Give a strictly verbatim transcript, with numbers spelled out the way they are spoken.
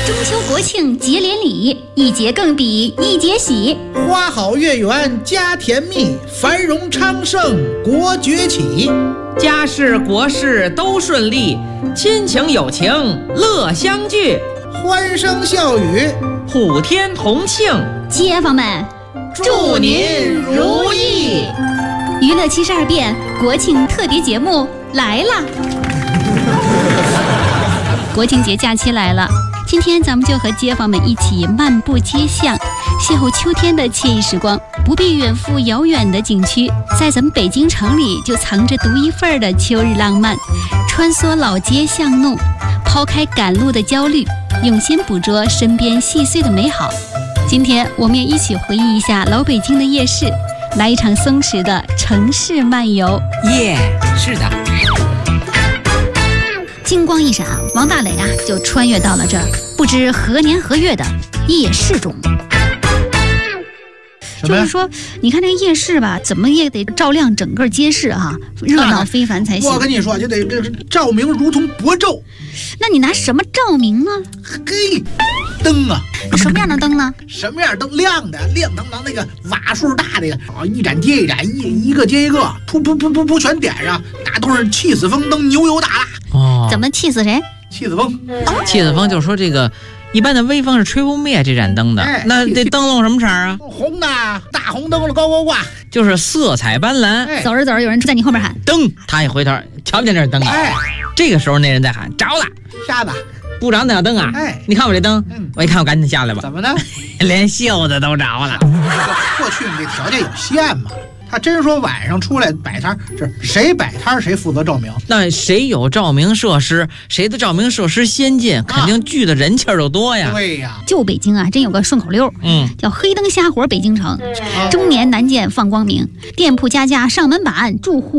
中秋国庆节连理，一节更比一节喜。 花好月圆家甜蜜，繁荣昌盛国崛起。 家事国事都顺利，亲情友情乐相聚， 欢声笑语普天同庆。 街坊们， 祝您如意！ 娱乐七十二变国庆特别节目来啦！国庆节假期来了，今天咱们就和街坊们一起漫步街巷，邂逅秋天的惬意时光。不必远赴遥远的景区，在咱们北京城里就藏着独一份的秋日浪漫。穿梭老街巷弄，抛开赶路的焦虑，用心捕捉身边细碎的美好。今天我们也一起回忆一下老北京的夜市，来一场松弛的城市漫游。 耶、yeah, 是的。 金光一闪，王大雷啊就穿越到了这儿不知何年何月的夜市中。就是说，你看这个夜市吧，怎么也得照亮整个街市哈、啊，热闹非凡才行。 我跟你说，就得这照明如同薄昼。 那你拿什么照明呢？ 嘿，灯啊！ 什么样的灯呢？ 什么样灯？亮的，亮堂堂那个瓦数大的，啊，一盏接一盏，一一个接一个，噗噗噗噗噗全点上，那都是气死风灯，牛油大蜡。 哦， 怎么气死谁？ 气死风， 气死风就是说这个。一般的微风是吹不灭这盏灯的，哎、那这灯笼什么色啊？ 红的，大红灯了，高高挂， 就是色彩斑斓。 哎、走着走着，有人在你后面喊灯，他一回头，瞧不见这是灯啊！ 哎， 这个时候那人在喊着了， 瞎子， 不着那小灯啊！哎，你看我这灯，嗯、我一看我赶紧下来吧。 怎么呢？ 连袖子都着了。 过去你这条件有限嘛。他真说晚上出来摆摊，是谁摆摊谁负责照明。 那谁有照明设施，谁的照明设施先进，肯定聚的人气儿就多呀。 对呀， 就北京啊，真有个顺口溜，嗯，叫黑灯瞎火北京城，中年难见放光明，店铺家家上门板，住户